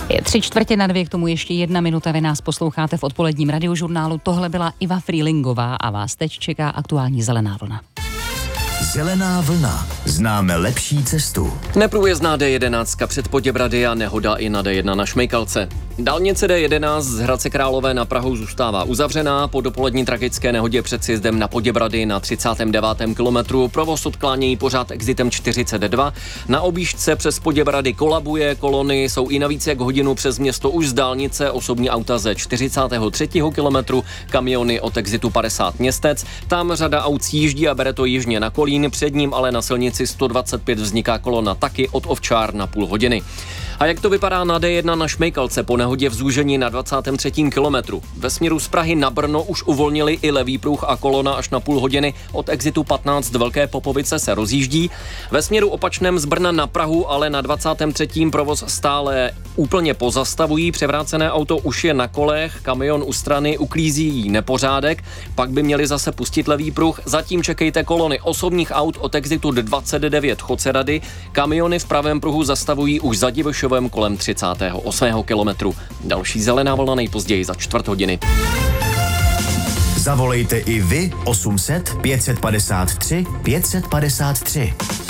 Je 3:45, k tomu ještě 1 minuta, vy nás posloucháte v odpoledním radiožurnálu. Tohle byla Iva Frýlingová a vás teď čeká aktuální Zelená vlna. Zelená vlna. Známe lepší cestu. Neprůjezdná D11 před Poděbrady a nehoda i na D1 na Šmejkalce. Dálnice D11 z Hradce Králové na Prahu zůstává uzavřená. Po dopolední tragické nehodě před sjezdem na Poděbrady na 39. kilometru provoz odklánějí pořád exitem 42. Na objížďce přes Poděbrady kolabuje, kolony jsou i navíc jak hodinu přes město už z dálnice, osobní auta ze 43. kilometru, kamiony od exitu 50 Městec. Tam řada aut jíždí a bere to jižně na Kolín, před ním ale na silnici 125 vzniká kolona taky od Ovčár na půl hodiny. A jak to vypadá na D1 na Šmejkalce po nehodě v zúžení na 23. kilometru? Ve směru z Prahy na Brno už uvolnili i levý pruh a kolona až na půl hodiny od exitu 15 Velké Popovice se rozjíždí. Ve směru opačném z Brna na Prahu ale na 23. provoz stále úplně pozastavují. Převrácené auto už je na kolech, kamion u strany uklízí nepořádek, pak by měli zase pustit levý pruh. Zatím čekejte kolony osobních aut od exitu 29 Chocerady. Kamiony v pravém pruhu zastavují už za Divošovem kolem 38. kilometru. Další Zelená vlna nejpozději za 4 hodiny. Zavolejte i vy 800 553 553.